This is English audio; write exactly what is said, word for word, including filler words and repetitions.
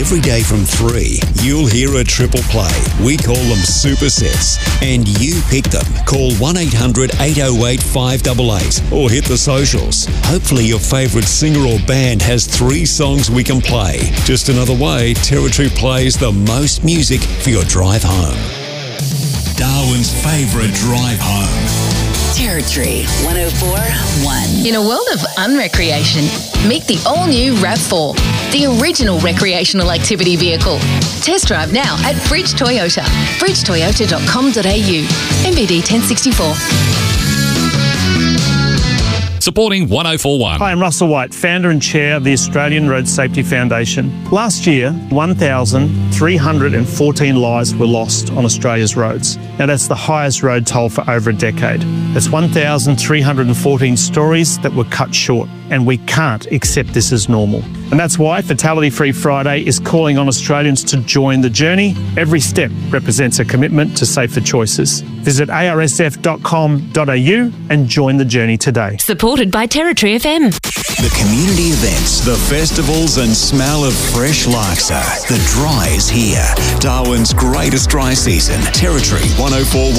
Every day from three, you'll hear a triple play. We call them supersets, and you pick them. Call one eight hundred eight oh eight five eight eight or hit the socials. Hopefully your favourite singer or band has three songs we can play. Just another way Territory plays the most music for your drive home. Darwin's favourite drive home. Territory one oh four point one. In a world of unrecreation, meet the all-new RAV four, the original recreational activity vehicle. Test drive now at Bridge Toyota, bridge toyota dot com dot a u, M V D ten sixty-four. Supporting one oh four point one. Hi, I'm Russell White, founder and chair of the Australian Road Safety Foundation. Last year, one thousand three hundred fourteen lives were lost on Australia's roads. Now, that's the highest road toll for over a decade. That's one thousand three hundred fourteen stories that were cut short, and we can't accept this as normal. And that's why Fatality Free Friday is calling on Australians to join the journey. Every step represents a commitment to safer choices. Visit a r s f dot com dot a u and join the journey today. Supported by Territory F M. The community events, the festivals and smell of fresh laksa. The dry is here. Darwin's greatest dry season. Territory one oh four point one.